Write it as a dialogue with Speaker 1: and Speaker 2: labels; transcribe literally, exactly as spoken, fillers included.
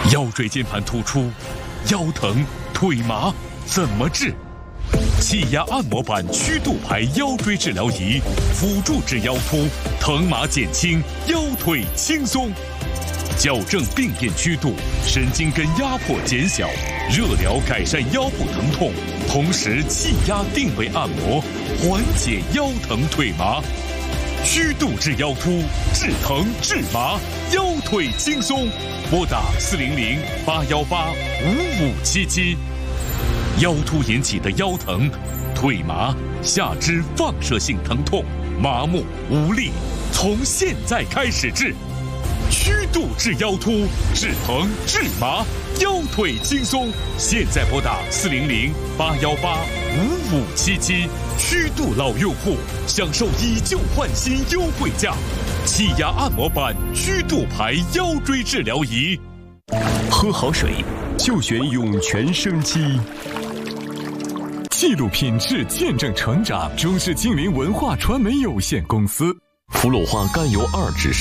Speaker 1: 腰椎间盘突出、腰疼、腿麻怎么治？气压按摩板曲度排腰椎治疗仪，辅助治腰突，疼麻减轻，腰腿轻松。矫正病变曲度，神经根压迫减小，热疗改善腰部疼痛，同时气压定位按摩，缓解腰疼腿麻。曲度治腰突，治疼治麻，腰腿轻松。拨打四零零八幺八五五七七。腰突引起的腰疼、腿麻、下肢放射性疼痛、麻木无力，从现在开始治。曲度治腰突，治疼治麻，腰腿轻松。现在拨打四零零八幺八五五七七。曲度老用户享受以旧换新优惠价，气压按摩板曲度排腰椎治疗仪。
Speaker 2: 喝好水就选涌泉生机。记录品质，见证成长。中视金陵文化传媒有限公司。
Speaker 3: 氟氯化甘油二酯